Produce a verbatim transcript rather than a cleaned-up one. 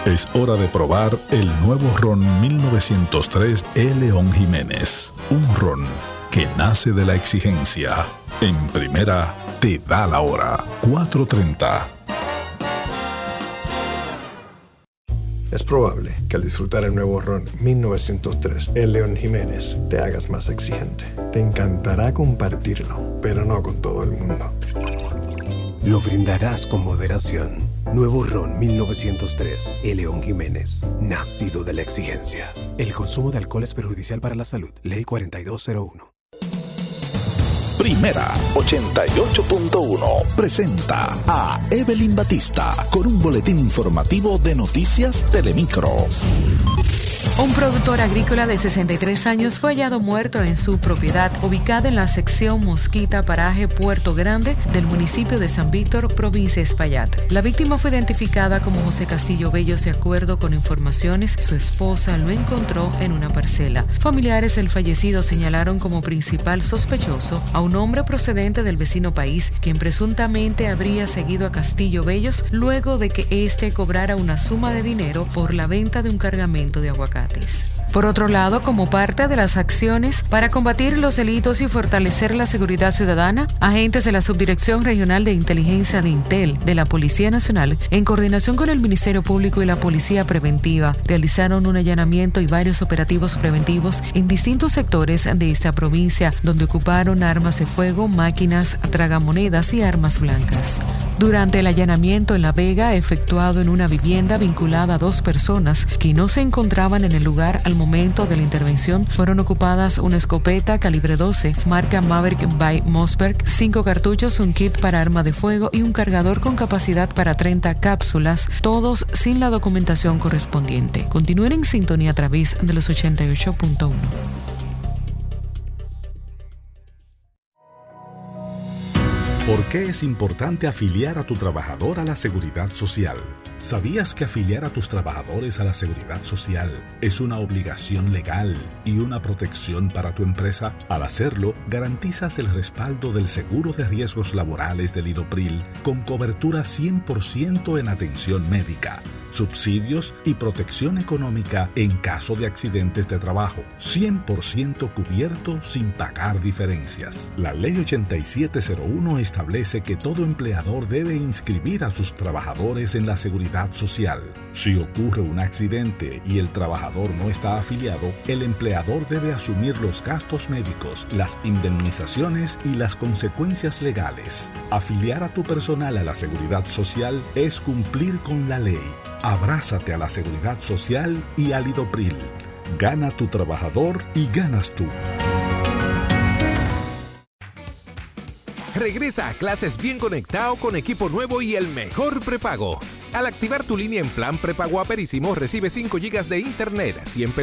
Es hora de probar el nuevo ron mil novecientos tres E. León Jiménez. Un ron que nace de la exigencia. En primera, te da la hora. cuatro treinta. Es probable que al disfrutar el nuevo ron mil novecientos tres E. León Jiménez te hagas más exigente. Te encantará compartirlo, pero no con todo el mundo. Lo brindarás con moderación. Nuevo ron mil novecientos tres E. León Jiménez, nacido de la exigencia. El consumo de alcohol es perjudicial para la salud. Ley cuarenta y dos cero uno. Primera ochenta y ocho punto uno presenta a Evelyn Batista con un boletín informativo de Noticias Telemicro. Un productor agrícola de sesenta y tres años fue hallado muerto en su propiedad, ubicada en la sección Mosquita, paraje Puerto Grande, del municipio de San Víctor, provincia de Espaillat. La víctima fue identificada como José Castillo Bellos. De acuerdo con informaciones, su esposa lo encontró en una parcela. Familiares del fallecido señalaron como principal sospechoso a un hombre procedente del vecino país, quien presuntamente habría seguido a Castillo Bellos luego de que éste cobrara una suma de dinero por la venta de un cargamento de aguacate. Por otro lado, como parte de las acciones para combatir los delitos y fortalecer la seguridad ciudadana, agentes de la Subdirección Regional de Inteligencia de Intel de la Policía Nacional, en coordinación con el Ministerio Público y la Policía Preventiva, realizaron un allanamiento y varios operativos preventivos en distintos sectores de esta provincia, donde ocuparon armas de fuego, máquinas, tragamonedas y armas blancas. Durante el allanamiento en La Vega, efectuado en una vivienda vinculada a dos personas que no se encontraban en el lugar al momento de la intervención, fueron ocupadas una escopeta calibre doce, marca Maverick by Mossberg, cinco cartuchos, un kit para arma de fuego y un cargador con capacidad para treinta cápsulas, todos sin la documentación correspondiente. Continúen en sintonía a través de los ochenta y ocho punto uno. ¿Por qué es importante afiliar a tu trabajador a la Seguridad Social? ¿Sabías que afiliar a tus trabajadores a la Seguridad Social es una obligación legal y una protección para tu empresa? Al hacerlo, garantizas el respaldo del seguro de riesgos laborales del IDOPRIL con cobertura cien por ciento en atención médica, subsidios y protección económica en caso de accidentes de trabajo, cien por ciento cubierto sin pagar diferencias. La Ley ochenta y siete cero uno establece que todo empleador debe inscribir a sus trabajadores en la Seguridad Social. Si ocurre un accidente y el trabajador no está afiliado, el empleador debe asumir los gastos médicos, las indemnizaciones y las consecuencias legales. Afiliar a tu personal a la Seguridad Social es cumplir con la ley. Abrázate a la Seguridad Social y al IDOPRIL. Gana tu trabajador y ganas tú. Regresa a clases bien conectado con equipo nuevo y el mejor prepago. Al activar tu línea en plan prepago Aperísimo, recibe cinco gigas de internet, cien